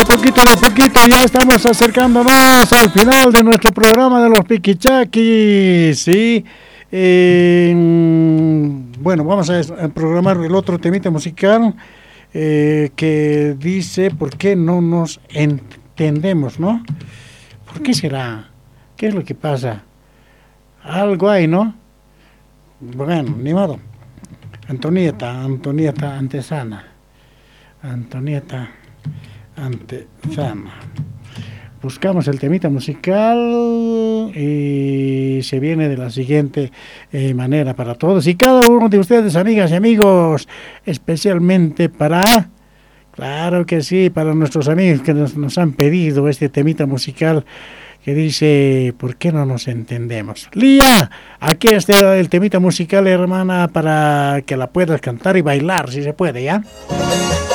De poquito, ya estamos acercándonos al final de nuestro programa de los Piquichaquis, ¿sí? Bueno, vamos a programar el otro temita musical que dice, ¿por qué no nos entendemos, no? ¿Por qué será? ¿Qué es lo que pasa? Algo hay, ¿no? Bueno, ni modo. Antonieta Antesana. Buscamos el temita musical y se viene de la siguiente manera para todos y cada uno de ustedes, amigas y amigos, especialmente para, claro que sí, para nuestros amigos que nos han pedido este temita musical que dice, ¿por qué no nos entendemos? Lía, aquí está el temita musical, hermana, para que la puedas cantar y bailar, si se puede, ¿ya?